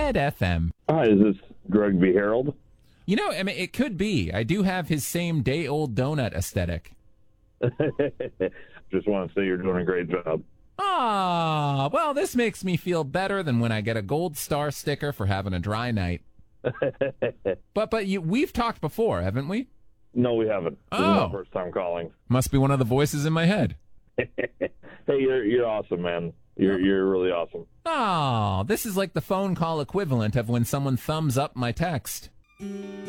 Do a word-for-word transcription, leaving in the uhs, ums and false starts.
Red F M. Hi, is this Greg B. Harold? You know, I mean, it could be. I do have his same day-old donut aesthetic. Just want to say you're doing a great job. Ah, well, this makes me feel better than when I get a gold star sticker for having a dry night. but but you, we've talked before, haven't we? No, we haven't. This Oh. is my first time calling. Must be one of the voices in my head. Hey, you're you're awesome, man. You're you're really awesome. Oh, this is like the phone call equivalent of when someone thumbs up my text.